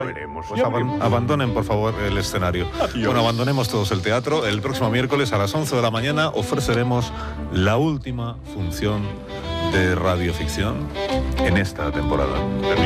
Veremos. Pues abandonen, por favor, el escenario. Adiós. Bueno, abandonemos todos el teatro. El próximo miércoles a las 11 de la mañana ofreceremos la última función de radioficción en esta temporada.